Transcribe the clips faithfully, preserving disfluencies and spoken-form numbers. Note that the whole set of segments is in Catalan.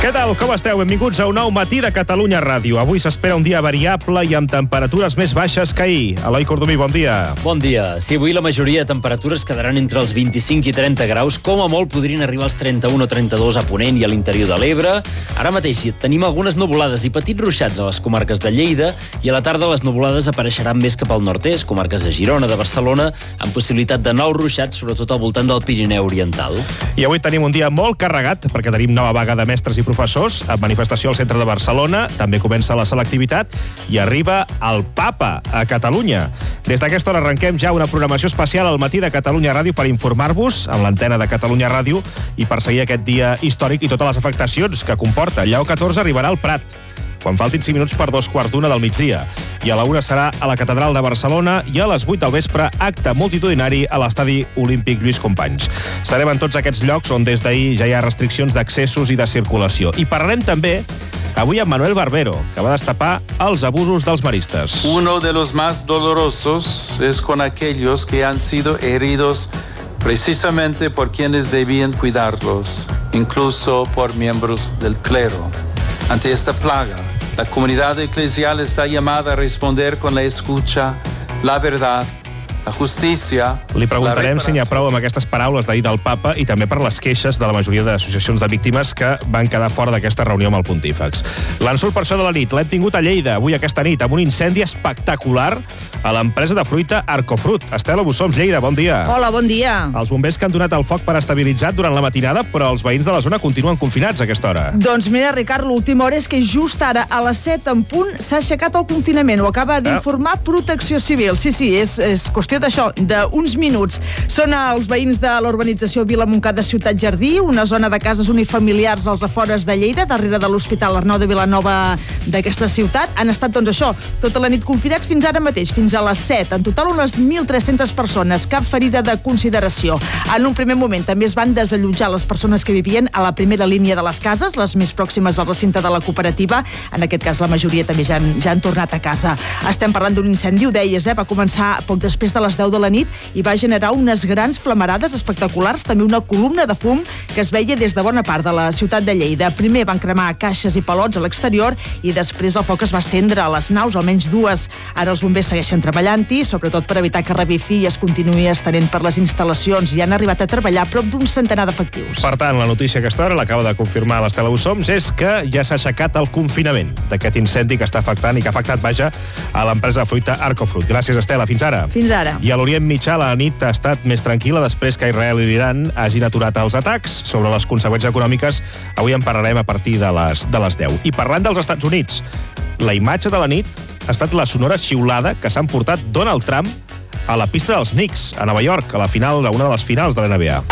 Què tal, com esteu? Benvinguts a un nou matí de Catalunya Ràdio. Avui s'espera un dia variable i amb temperatures més baixes que ahir. Eloi Cordomí, bon dia. Bon dia. Sí, avui la majoria de temperatures quedaran entre els vint-i-cinc i trenta graus. Com a molt podrien arribar als trenta-un o trenta-dos a Ponent i a l'interior de l'Ebre. Ara mateix tenim algunes nuvolades i petits ruixats a les comarques de Lleida i a la tarda les nuvolades apareixeran més cap al nord-est, comarques de Girona, de Barcelona, amb possibilitat de nous ruixats, sobretot al voltant del Pirineu Oriental. I avui tenim un dia molt carregat perquè tenim nova vaga de mestres i professors, amb manifestació al centre de Barcelona, també comença la selectivitat i arriba el Papa a Catalunya. Des d'aquesta hora arrenquem ja una programació especial al matí de Catalunya Ràdio per informar-vos amb l'antena de Catalunya Ràdio i per seguir aquest dia històric i totes les afectacions que comporta. Lleó catorze arribarà al Prat, quan faltin cinc minuts per dos quarts d'una del migdia. I a la una serà a la Catedral de Barcelona i a les vuit del vespre acte multitudinari a l'Estadi Olímpic Lluís Companys. Serem en tots aquests llocs on des d'ahir ja hi ha restriccions d'accessos i de circulació. I parlarem també avui amb Manuel Barbero, que va destapar els abusos dels maristes. Uno de los más dolorosos es con aquellos que han sido heridos precisamente por quienes debían cuidarlos, incluso por miembros del clero. Ante esta plaga, la comunidad eclesial está llamada a responder con la escucha, la verdad, la justícia... Li preguntarem si n'hi ha prou amb aquestes paraules d'ahir del Papa i també per les queixes de la majoria d'associacions de víctimes que van quedar fora d'aquesta reunió amb el Pontífex. L'ensurt per això de la nit l'hem tingut a Lleida, avui aquesta nit, amb un incendi espectacular a l'empresa de fruita Arcofrut. Estela Bussoms, Lleida, bon dia. Hola, bon dia. Els bombers que han donat el foc per estabilitzat durant la matinada, però els veïns de la zona continuen confinats a aquesta hora. Doncs mira, Ricard, l'última hora és que just ara, a les set en punt, s'ha aixecat el confinament. Ho acaba d'informar Protecció Civil. Sí, sí, és, és qüestió d'això, d'uns minuts. Són els veïns de la urbanització Vila Montcada Ciutat Jardí, una zona de cases unifamiliars als afores de Lleida, darrere de l'Hospital Arnau de Vilanova d'aquesta ciutat. Han estat, doncs, això, tota la nit confinats fins ara mateix, fins a les set. En total, unes mil tres-centes persones, cap ferida de consideració. En un primer moment també es van desallotjar les persones que vivien a la primera línia de les cases, les més pròximes al recinte de la cooperativa. En aquest cas, la majoria també ja han, ja han tornat a casa. Estem parlant d'un incendi, ho deies, eh? Va començar poc després de les deu de la nit i va generar unes grans flamarades espectaculars, també una columna de fum que es veia des de bona part de la ciutat de Lleida. Primer van cremar caixes i palots a l'exterior i després el foc es va estendre a les naus, almenys dues. Ara els bombers segueixen treballant-hi, sobretot per evitar que revifi i es continuï estenent per les instal·lacions. I han arribat a treballar prop d'un centenar d'efectius. Per tant, la notícia a aquesta hora, l'acaba de confirmar l'Estela Bussoms, és que ja s'ha aixecat el confinament d'aquest incendi que està afectant i que ha afectat, vaja, a l'empresa de fruita Arcofrut. Gràcies, Estela. Fins ara. Fins ara. I a l'Orient Mitjà la nit ha estat més tranquil·la després que Israel i l'Iran hagin aturat els atacs. Sobre les conseqüències econòmiques avui en parlarem a partir de les, de les deu. I parlant dels Estats Units, la imatge de la nit ha estat la sonora xiulada que s'ha emportat Donald Trump a la pista dels Knicks, a Nova York, a la final, a una de les finals de la N B A.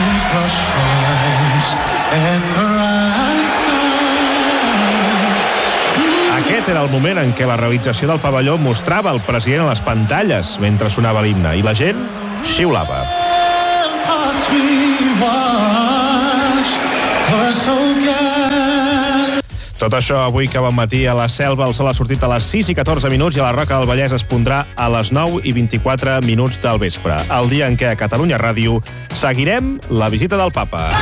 Aquest era el moment en què la realització del pavelló mostrava el president a les pantalles mentre sonava l'himne i la gent xiulava. Tot això avui que bon matí a la Selva el sol ha sortit a les sis i catorze minuts i a la Roca del Vallès es pondrà a les nou i vint-i-quatre minuts del vespre. El dia en què a Catalunya Ràdio seguirem la visita del Papa.